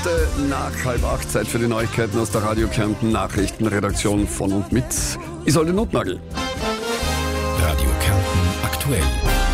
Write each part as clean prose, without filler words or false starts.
Minute nach 7:30, Zeit für die Neuigkeiten aus der Radio Kärnten Nachrichtenredaktion von und mit Isolde Notnagel. Radio Kärnten aktuell.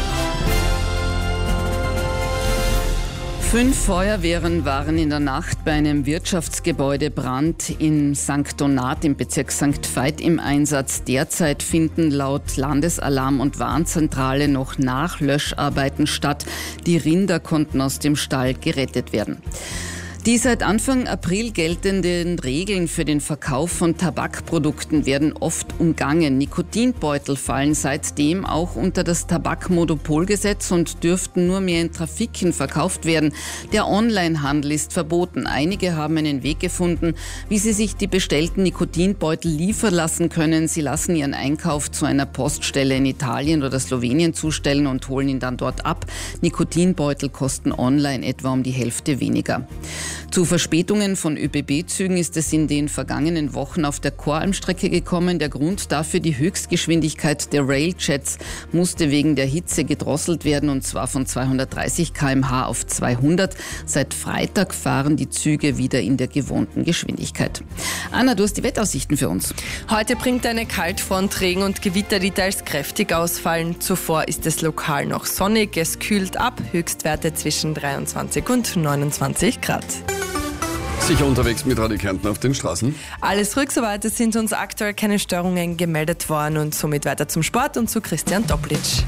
5 Feuerwehren waren in der Nacht bei einem Wirtschaftsgebäudebrand in St. Donat im Bezirk St. Veit im Einsatz. Derzeit finden laut Landesalarm- und Warnzentrale noch Nachlöscharbeiten statt. Die Rinder konnten aus dem Stall gerettet werden. Die seit Anfang April geltenden Regeln für den Verkauf von Tabakprodukten werden oft umgangen. Nikotinbeutel fallen seitdem auch unter das Tabakmonopolgesetz und dürften nur mehr in Trafiken verkauft werden. Der Onlinehandel ist verboten. Einige haben einen Weg gefunden, wie sie sich die bestellten Nikotinbeutel liefern lassen können. Sie lassen ihren Einkauf zu einer Poststelle in Italien oder Slowenien zustellen und holen ihn dann dort ab. Nikotinbeutel kosten online etwa um die Hälfte weniger. Zu Verspätungen von ÖBB-Zügen ist es in den vergangenen Wochen auf der Koralmstrecke gekommen. Der Grund dafür: die Höchstgeschwindigkeit der Railjets musste wegen der Hitze gedrosselt werden, und zwar von 230 km/h auf 200. Seit Freitag fahren die Züge wieder in der gewohnten Geschwindigkeit. Anna, du hast die Wettaussichten für uns. Heute bringt eine Kaltfront Regen und Gewitter, die teils kräftig ausfallen. Zuvor ist es lokal noch sonnig, es kühlt ab, Höchstwerte zwischen 23 und 29 Grad. Sicher unterwegs mit Radio Kärnten auf den Straßen? Alles ruhig soweit, es sind uns aktuell keine Störungen gemeldet worden, und somit weiter zum Sport und zu Christian Doplitsch.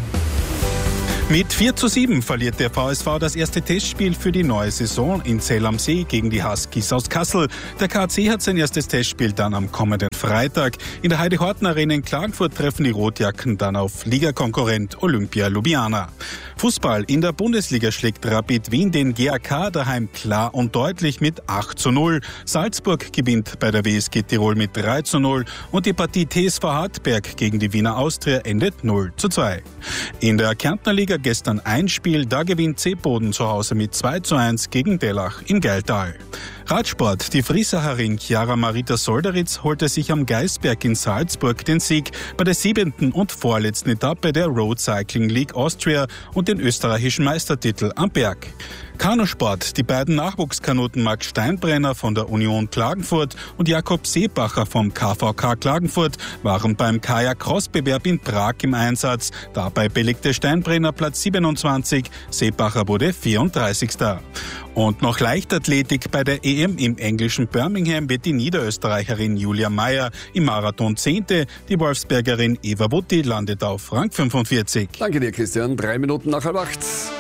Mit 4:7 verliert der VSV das erste Testspiel für die neue Saison in Zell am See gegen die Huskies aus Kassel. Der KAC hat sein erstes Testspiel dann am kommenden Freitag. In der Heide-Horten-Arena in Klagenfurt treffen die Rotjacken dann auf Ligakonkurrent Olympia Ljubljana. Fußball: in der Bundesliga schlägt Rapid Wien den GAK daheim klar und deutlich mit 8:0. Salzburg gewinnt bei der WSG Tirol mit 3:0 und die Partie TSV Hartberg gegen die Wiener Austria endet 0:2. In der Kärntner Liga gestern ein Spiel, da gewinnt Seeboden zu Hause mit 2:1 gegen Dellach im Geiltal. Radsport: die Friesacherin Chiara Marita Solderitz holte sich am Geisberg in Salzburg den Sieg bei der 7. und vorletzten Etappe der Road Cycling League Austria und den österreichischen Meistertitel am Berg. Kanusport: die beiden Nachwuchskanoten Max Steinbrenner von der Union Klagenfurt und Jakob Seebacher vom KVK Klagenfurt waren beim Kajak-Cross-Bewerb in Prag im Einsatz. Dabei belegte Steinbrenner Platz 27, Seebacher wurde 34. Und noch Leichtathletik: bei der EM im englischen Birmingham wird die Niederösterreicherin Julia Meyer im Marathon 10. Die Wolfsbergerin Eva Wutti landet auf Rang 45. Danke dir, Christian. 3 Minuten nach 7:30.